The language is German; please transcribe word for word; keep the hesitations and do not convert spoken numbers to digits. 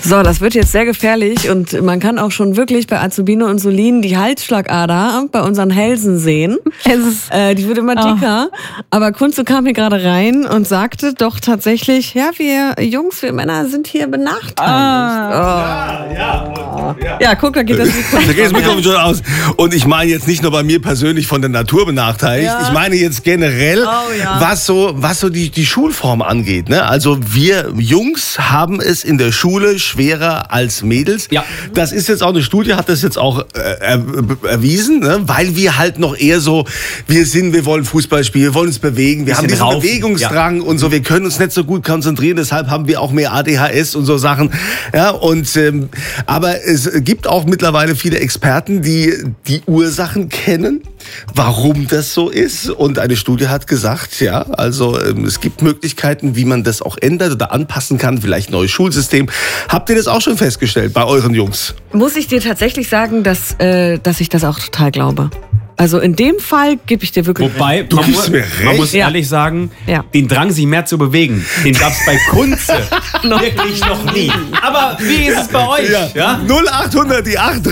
So, das wird jetzt sehr gefährlich und man kann auch schon wirklich bei Azubine und Solin die Halsschlagader bei unseren Hälsen sehen. Es ist, äh, die wird immer dicker. Oh. Aber Kunze kam hier gerade rein und sagte doch tatsächlich, ja, wir Jungs, wir Männer sind hier benachteiligt. Ah. Oh. Ja, ja, ja. ja, guck, da geht das Mikrofon. Da geht das Mikrofon schon aus. Und ich meine jetzt nicht nur bei mir persönlich von der Natur benachteiligt. Ja. Ich meine jetzt generell, oh, ja. was so, was so die, die Schulform angeht. Ne? Also wir Jungs haben es in der Schule schwerer als Mädels. Ja. Das ist jetzt auch eine Studie, hat das jetzt auch äh, er, erwiesen, ne? Weil wir halt noch eher so, wir sind, wir wollen Fußball spielen, wir wollen uns bewegen, wir haben diesen rauf. Bewegungsdrang ja. und so, wir können uns nicht so gut konzentrieren, deshalb haben wir auch mehr A D H S und so Sachen. Ja, und, ähm, aber es gibt auch mittlerweile viele Experten, die die Ursachen kennen, warum das so ist. Und eine Studie hat gesagt, ja, also ähm, es gibt Möglichkeiten, wie man das auch ändert oder anpassen kann, vielleicht ein neues Schulsystem. Habt ihr das auch schon festgestellt bei euren Jungs? Muss ich dir tatsächlich sagen, dass, äh, dass ich das auch total glaube. Also in dem Fall gebe ich dir wirklich Wobei, recht. Du man, mu- mir recht. man muss ja. ehrlich sagen, ja. den Drang, sich mehr zu bewegen, den gab es bei Kunze wirklich noch nie. Aber wie ist es bei euch? Ja. Ja? null acht hundert, die acht